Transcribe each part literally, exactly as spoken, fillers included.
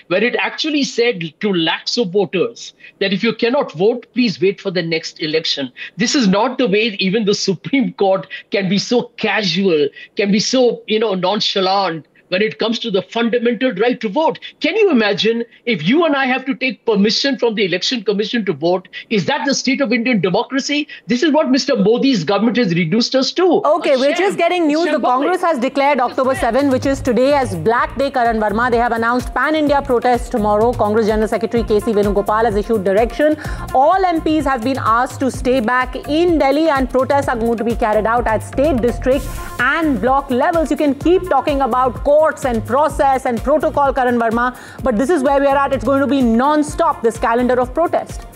where it actually said to lakhs of voters that if you cannot vote, please wait for the next election. This is not the way even the Supreme Court can be so casual, can be so, you know, nonchalant when it comes to the fundamental right to vote. Can you imagine if you and I have to take permission from the Election Commission to vote? Is that the state of Indian democracy? This is what Mister Modi's government has reduced us to. Okay, we're just getting news. The Congress has declared October seventh, which is today, as Black Day. Karan Verma, they have announced Pan-India protest tomorrow. Congress General Secretary K C Venugopal has issued direction. All M Ps have been asked to stay back in Delhi, and protests are going to be carried out at state, district and block levels. You can keep talking about courts and process and protocol, Karan Verma, but this is where we are at. It's going to be non-stop, this calendar of protest.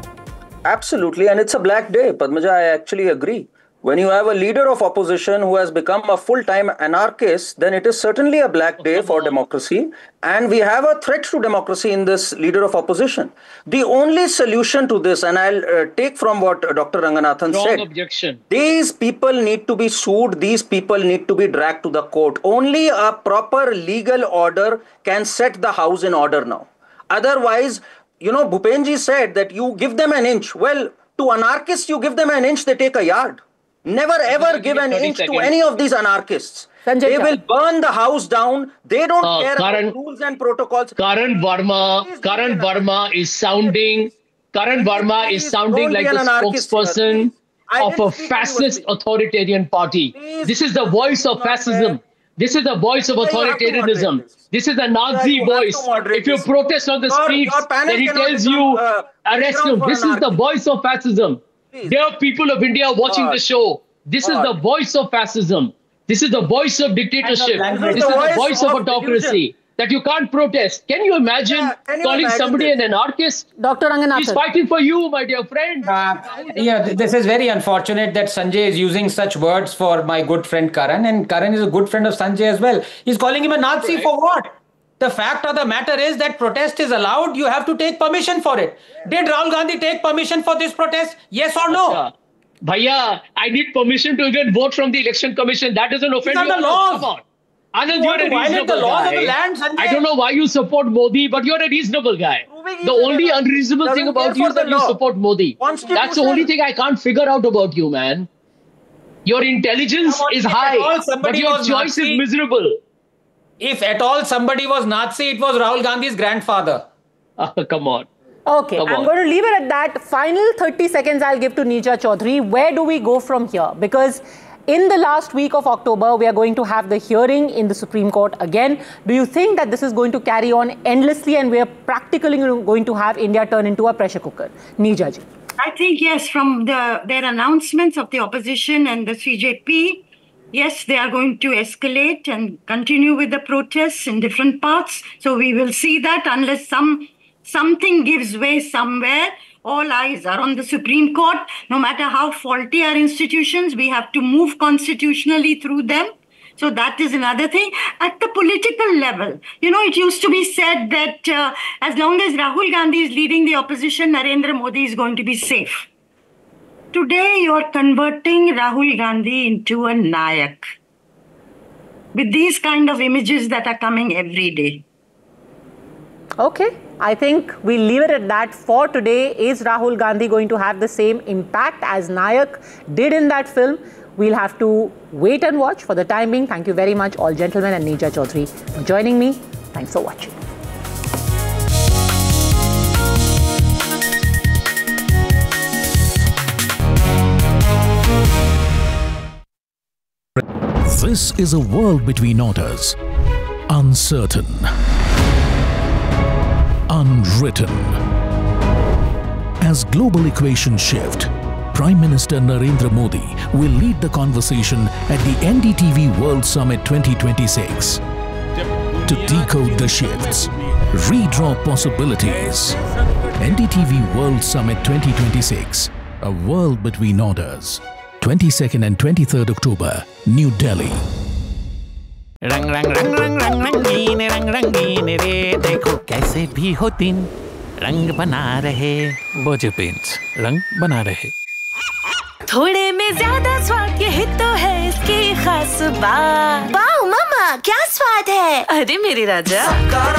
Absolutely, and it's a black day, Padmaja. I actually agree. When you have a leader of opposition who has become a full-time anarchist, then it is certainly a black day for democracy. And we have a threat to democracy in this leader of opposition. The only solution to this, and I'll uh, take from what Doctor Ranganathan Wrong said, objection. These people need to be sued. These people need to be dragged to the court. Only a proper legal order can set the house in order now. Otherwise, you know, Bhupenji said that you give them an inch. Well, to anarchists, you give them an inch, they take a yard. Never ever give an inch to any of these anarchists. Sanjay they Shah. will burn the house down. They don't uh, care Karan, about rules and protocols. Karan Verma, Karan Verma is sounding, Karan Verma is sounding like the spokesperson of a fascist authoritarian party. Please, this is the voice of fascism. This is the voice of authoritarianism. This is a Nazi voice. If you protest on the streets, then he tells you, uh, arrest him. This is the voice of fascism. Please. Dear people of India watching God. the show, this God. is the voice of fascism. This is the voice of dictatorship. This is the voice, voice of, of autocracy. That you can't protest. Can you imagine yeah, can you calling imagine somebody this? an anarchist? Doctor Ranganathan. He's fighting for you, my dear friend. Uh, yeah, this is very unfortunate that Sanjay is using such words for my good friend Karan. And Karan is a good friend of Sanjay as well. He's calling him a Nazi right. for what? The fact of the matter is that protest is allowed. You have to take permission for it. Did Rahul Gandhi take permission for this protest? Yes or no? Achha. Bhaiya, I need permission to even vote from the Election Commission. That doesn't offend you. These are the laws. Come on. Anand, you you're a reasonable the laws guy. Of the land, Sanjay. I don't know why you support Modi, but you're a reasonable guy. The only unreasonable thing about you is that you support Modi. That's the only thing I can't figure out about you, man. Your intelligence is high, but your choice is miserable. If at all somebody was Nazi, it was Rahul Gandhi's grandfather. Uh, come on. Okay, come I'm on. going to leave it at that. Final thirty seconds I'll give to Neeja Chaudhary. Where do we go from here? Because in the last week of October, we are going to have the hearing in the Supreme Court again. Do you think that this is going to carry on endlessly and we are practically going to have India turn into a pressure cooker? Neeja ji. I think, yes, from the, their announcements of the opposition and the C J P, yes, they are going to escalate and continue with the protests in different parts. So we will see that unless some something gives way somewhere. All eyes are on the Supreme Court. No matter how faulty our institutions, we have to move constitutionally through them. So that is another thing. At the political level, you know, it used to be said that uh, as long as Rahul Gandhi is leading the opposition, Narendra Modi is going to be safe. Today, you are converting Rahul Gandhi into a Nayak with these kind of images that are coming every day. Okay, I think we leave it at that for today. Is Rahul Gandhi going to have the same impact as Nayak did in that film? We'll have to wait and watch. For the time being, thank you very much, all gentlemen, and Neeja Chaudhary for joining me. Thanks for watching. This is a world between orders, uncertain, unwritten. As global equations shift, Prime Minister Narendra Modi will lead the conversation at the N D T V World Summit twenty twenty-six to decode the shifts, redraw possibilities. N D T V World Summit twenty twenty-six, a world between orders. twenty-second and twenty-third October, New Delhi. रंग रंग रंग रंग रंग रंगीन रंग रंगीन रे देखो कैसे भी हो दिन रंग बना रहे बोझे पेंट्स रंग बना रहे थोड़े में ज्यादा स्वाद यही तो है इसकी खास बात। वाओ मामा क्या स्वाद है। अरे मेरे राजा